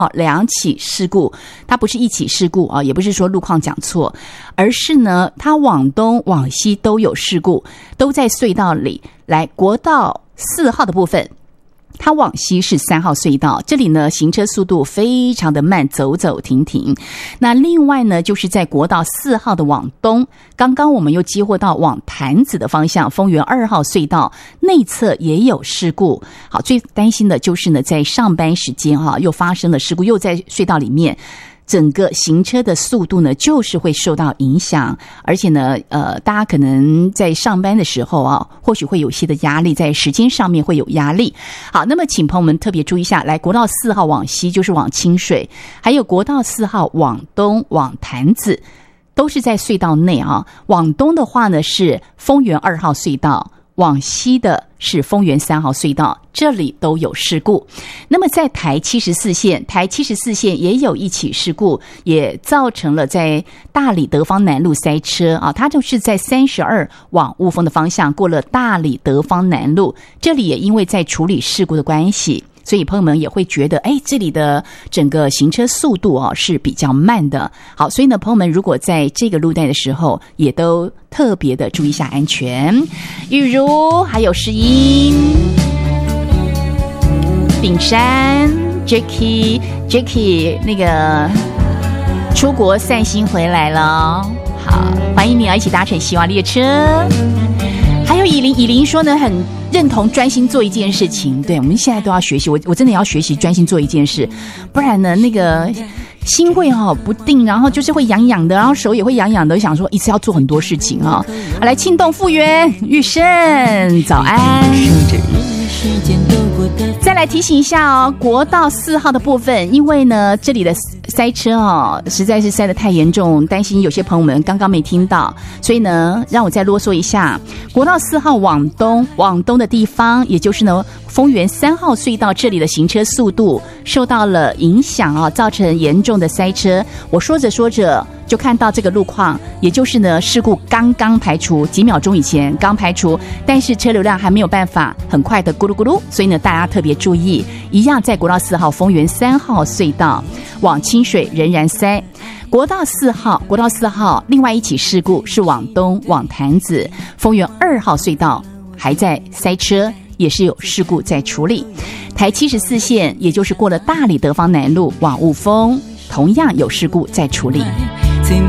2起事故，它不是1起事故也不是说路况讲错，而是呢它往东往西都有事故，都在隧道里。来，国道4号的部分，它往西是3号隧道，这里呢行车速度非常的慢，走走停停。那另外呢就是在国道4号的往东，刚刚我们又接获到往潭子的方向，丰原2号隧道内侧也有事故。好，最担心的就是呢在上班时间又发生了事故，又在隧道里面，整个行车的速度呢就是会受到影响，而且呢大家可能在上班的时候或许会有一些的压力，在时间上面会有压力。好，那么请朋友们特别注意一下，来，国道4号往西就是往清水，还有国道4号往东往潭子，都是在隧道内往东的话呢是丰原2号隧道，往西的是丰原3号隧道，这里都有事故。那么在台74线也有1起事故，也造成了在大里德芳南路塞车它就是在32往雾峰的方向过了大里德芳南路，这里也因为在处理事故的关系，所以朋友们也会觉得这里的整个行车速度是比较慢的。好，所以呢朋友们如果在这个路段的时候也都特别的注意一下安全。玉如还有诗音、炳山、Jacky 那个出国散心回来了，好，欢迎你一起搭乘希望列车。还有以琳说呢很认同专心做一件事情，对，我们现在都要学习，我真的要学习专心做一件事，不然呢那个心会不定，然后就是会痒痒的，然后手也会痒痒的，想说一次要做很多事情来，庆动复原，玉胜早安。再来提醒一下国道4号的部分，因为呢这里的塞车实在是塞得太严重，担心有些朋友们刚刚没听到，所以呢让我再啰嗦一下，国道4号往东的地方，也就是呢丰原3号隧道，这里的行车速度受到了影响造成严重的塞车。我说着说着就看到这个路况，也就是呢事故刚刚排除，几秒钟以前刚排除，但是车流量还没有办法很快的咕噜咕噜，所以呢大家特别注意，一样在国道4号丰原3号隧道往清水仍然塞。国道4号另外1起事故是往东往潭子，丰原2号隧道还在塞车，也是有事故在处理。台74线也就是过了大里德芳南路往雾峰，同样有事故在处理。